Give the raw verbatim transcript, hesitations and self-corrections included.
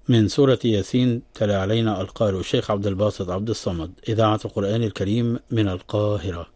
من سورة ياسين. تلا علينا القارئ الشيخ عبد الباسط عبد الصمد، إذاعة القرآن الكريم من القاهرة.